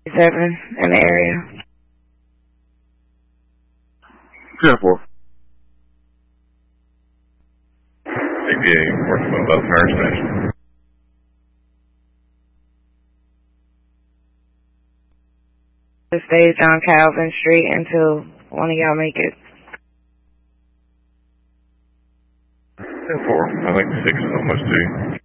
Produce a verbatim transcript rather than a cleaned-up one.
Seven in the area. ten four. A P A working on about fire station. The stage on Calvin Street until one of y'all make it. ten four. I think six is almost due.